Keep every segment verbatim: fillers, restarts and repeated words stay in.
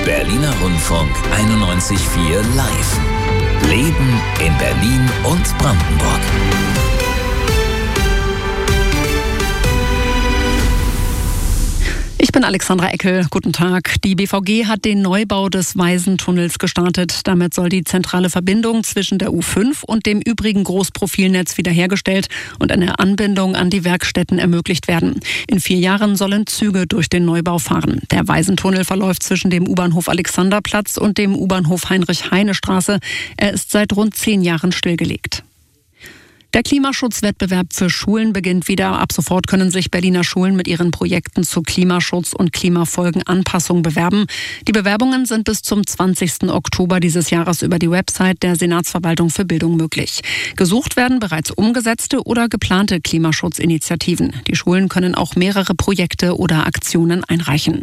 Berliner Rundfunk einundneunzig Komma vier live. Leben in Berlin und Brandenburg. Ich bin Alexandra Eckel. Guten Tag. Die B V G hat den Neubau des Waisentunnels gestartet. Damit soll die zentrale Verbindung zwischen der U fünf und dem übrigen Großprofilnetz wiederhergestellt und eine Anbindung an die Werkstätten ermöglicht werden. In vier Jahren sollen Züge durch den Neubau fahren. Der Waisentunnel verläuft zwischen dem U-Bahnhof Alexanderplatz und dem U-Bahnhof Heinrich-Heine-Straße. Er ist seit rund zehn Jahren stillgelegt. Der Klimaschutzwettbewerb für Schulen beginnt wieder. Ab sofort können sich Berliner Schulen mit ihren Projekten zu Klimaschutz und Klimafolgenanpassung bewerben. Die Bewerbungen sind bis zum zwanzigsten Oktober dieses Jahres über die Website der Senatsverwaltung für Bildung möglich. Gesucht werden bereits umgesetzte oder geplante Klimaschutzinitiativen. Die Schulen können auch mehrere Projekte oder Aktionen einreichen.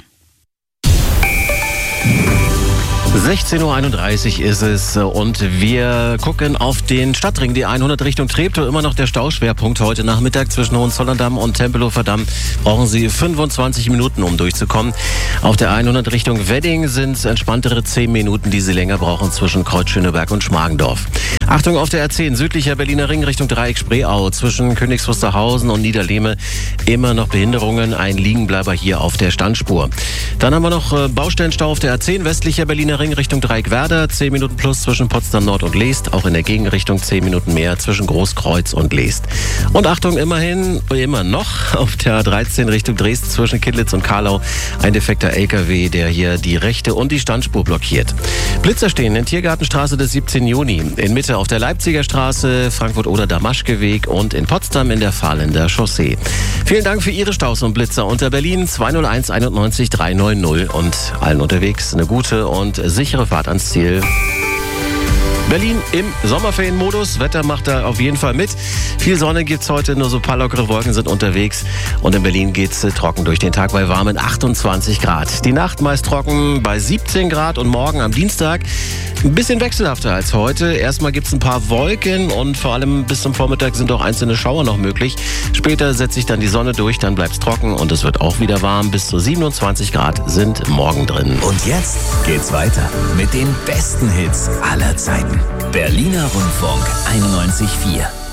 sechzehn Uhr einunddreißig ist es und wir gucken auf den Stadtring, die hundert Richtung Treptow. Immer noch der Stauschwerpunkt heute Nachmittag zwischen Hohenzollern-Damm und Tempelhofer Damm. Brauchen Sie fünfundzwanzig Minuten, um durchzukommen. Auf der hundert Richtung Wedding sind es entspanntere zehn Minuten, die Sie länger brauchen zwischen Kreuz-Schöneberg und Schmargendorf. Achtung auf der R zehn, südlicher Berliner Ring Richtung Dreieck Spreeau. Zwischen Königs Wusterhausen und Niederlehme immer noch Behinderungen. Ein Liegenbleiber hier auf der Standspur. Dann haben wir noch Baustellenstau auf der R zehn, westlicher Berliner Ring Richtung Dreieck-Werder, zehn Minuten plus zwischen Potsdam Nord und Leest, auch in der Gegenrichtung zehn Minuten mehr zwischen Großkreuz und Leest. Und Achtung, immerhin, immer noch auf der A dreizehn Richtung Dresden zwischen Kittlitz und Karlau ein defekter L K W, der hier die rechte und die Standspur blockiert. Blitzer stehen in Tiergartenstraße des siebzehnten Juni, in Mitte auf der Leipziger Straße, Frankfurt-Oder-Damaschke-Weg und in Potsdam in der Fahrländer Chaussee. Vielen Dank für Ihre Staus und Blitzer unter Berlin zwei null eins einundneunzig dreihundertneunzig und allen unterwegs eine gute und sichere Fahrt ans Ziel. Berlin im Sommerferienmodus. Wetter macht da auf jeden Fall mit. Viel Sonne gibt's heute, nur so ein paar lockere Wolken sind unterwegs. Und in Berlin geht's äh, trocken durch den Tag bei warmen achtundzwanzig Grad. Die Nacht meist trocken bei siebzehn Grad und morgen am Dienstag ein bisschen wechselhafter als heute. Erstmal gibt's ein paar Wolken und vor allem bis zum Vormittag sind auch einzelne Schauer noch möglich. Später setzt sich dann die Sonne durch, dann bleibt's trocken und es wird auch wieder warm. Bis zu siebenundzwanzig Grad sind morgen drin. Und jetzt geht's weiter mit den besten Hits aller Zeiten. Berliner Rundfunk einundneunzig Komma vier.